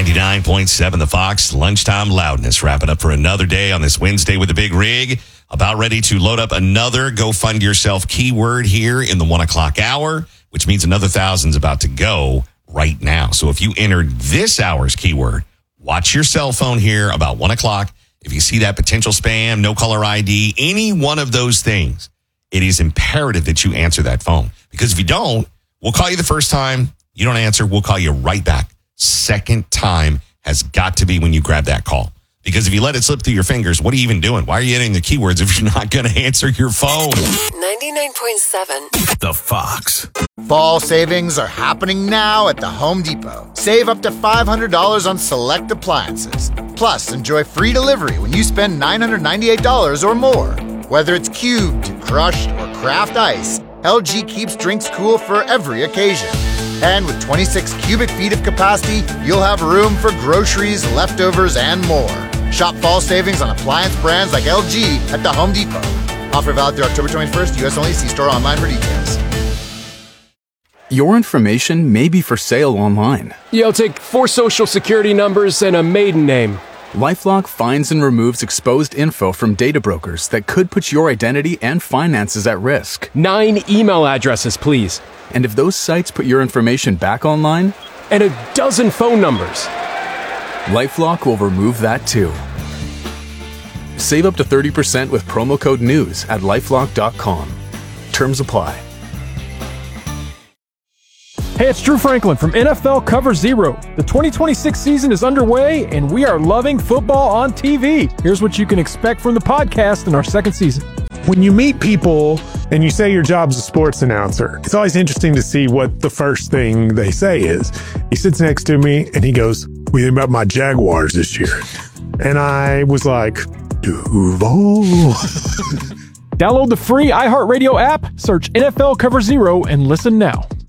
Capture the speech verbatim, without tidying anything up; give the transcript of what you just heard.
ninety-nine point seven The Fox, lunchtime loudness. Wrapping up for another day on this Wednesday with a big rig. About ready to load up another Go Fund Yourself keyword here in the one o'clock hour, which means another thousand's about to go right now. So if you entered this hour's keyword, watch your cell phone here about one o'clock. If you see that potential spam, no caller I D, any one of those things, it is imperative that you answer that phone. Because if you don't, we'll call you the first time. You don't answer, we'll call you right back. Second time has got to be when you grab that call. Because if you let it slip through your fingers, what are you even doing? Why are you entering the keywords if you're not going to answer your phone? ninety-nine point seven The Fox. Fall savings are happening now at the Home Depot. Save up to five hundred dollars on select appliances. Plus, enjoy free delivery when you spend nine hundred ninety-eight dollars or more. Whether it's cubed, crushed, or craft ice, L G keeps drinks cool for every occasion. And with twenty-six cubic feet of capacity, you'll have room for groceries, leftovers, and more. Shop fall savings on appliance brands like L G at the Home Depot. Offer valid through October twenty-first. U S only. See store online for details. Your information may be for sale online. Yeah, I'll take four social security numbers and a maiden name. LifeLock finds and removes exposed info from data brokers that could put your identity and finances at risk. Nine email addresses, please. And if those sites put your information back online? And a dozen phone numbers. LifeLock will remove that too. Save up to thirty percent with promo code NEWS at lifelock dot com. Terms apply. Hey, it's Drew Franklin from N F L Cover Zero. The twenty twenty-six season is underway, and we are loving football on T V. Here's what you can expect from the podcast in our second season. When you meet people and you say your job's a sports announcer, it's always interesting to see what the first thing they say is. He sits next to me and he goes, "What do you think about my Jaguars this year?" And I was like, Duval. Download the free iHeartRadio app, search N F L Cover Zero, and listen now.